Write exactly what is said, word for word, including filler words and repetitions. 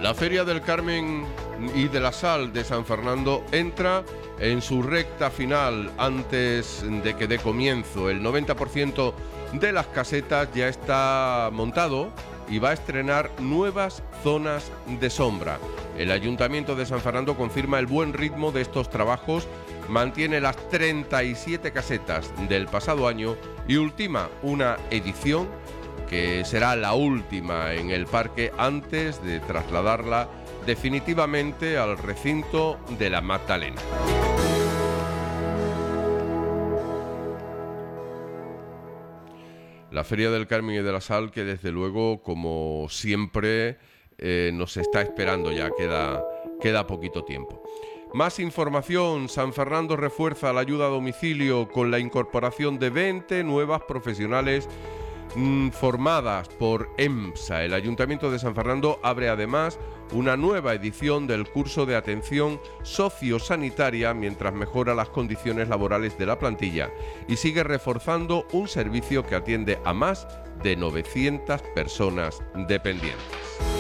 La Feria del Carmen y de la Sal de San Fernando entra en su recta final antes de que dé comienzo. El noventa por ciento de las casetas ya está montado y va a estrenar nuevas zonas de sombra. El Ayuntamiento de San Fernando confirma el buen ritmo de estos trabajos, mantiene las treinta y siete casetas del pasado año y ultima una edición que será la última en el parque antes de trasladarla definitivamente al recinto de la Magdalena. La Feria del Carmen y de la Sal, que desde luego, como siempre, eh, nos está esperando ya, queda, queda poquito tiempo. Más información: San Fernando refuerza la ayuda a domicilio con la incorporación de veinte nuevas profesionales mmm, formadas por EMSA. El Ayuntamiento de San Fernando abre además una nueva edición del curso de atención sociosanitaria mientras mejora las condiciones laborales de la plantilla y sigue reforzando un servicio que atiende a más de novecientas personas dependientes.